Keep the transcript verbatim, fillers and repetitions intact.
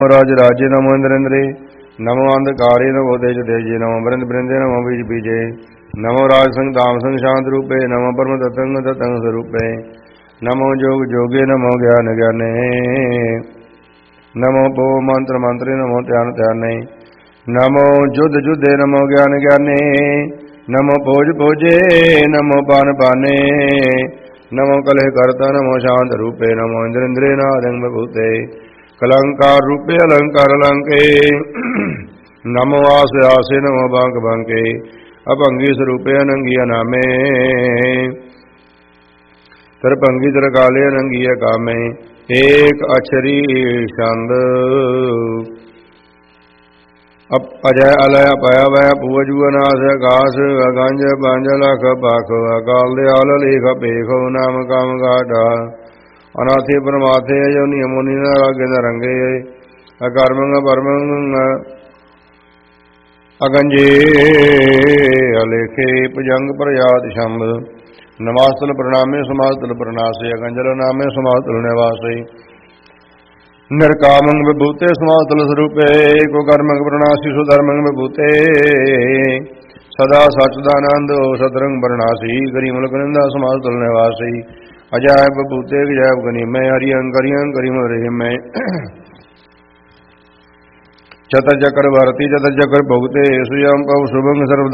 राज राजे नमो इंद्रेंद्रे नमो अंधकारे नमो तेज तेजे नमो बृंद बृंदे नमो बीज बीजे नमो राज संग धाम संग शांत रूपे नमो परम ततंग ततंग स्वरूपे नमो जोग जोगे नमो ज्ञान ज्ञाने नमो पो मंत्र मंत्रे नमो ध्यान ध्याने नमो जुद जुदे नमो ज्ञान ज्ञाने नमो भोज भोजे नमो पान पाने नमो कलह करता नमो शांत रूपे नमो इंद्रेंद्रे नादंग भूते कलंकार रूपे अलंकार अलंके नमो आस आसे नमो बांक बांके अभंगी स्वरूपे अनंगी अनामे तरभंगी तरकाले अनंगी कामे एक अक्षरी छंद अजय अलय पया वय पूज नाश आकाश अगंज पंज लख पाख अकाल दयाल लेख पेख नाम काम घाटा अनाथे परमाथे योनि मुनि नागे नरंगे अकर्मंग परमंग अगंजे अलेखे भुजंग प्रयात शंभ नमास्तल प्रणामे समास्तल प्रणासे अगंजल नामे समास्तल निवासे निर्कामंग विभूते समास्तल स्वरूपे को कर्मंग प्रणासी सुधर्मंग विभूते सदा सचदानंद सदरंग प्रणासी गरीमल कनिंदा समास्तल निवासी अजायब भूते जैब गनी मैं हरियं करियं करिम रे मैं चतर चक्र भरती चतर चक्र भोगते सुयं पव शुभंग सर्व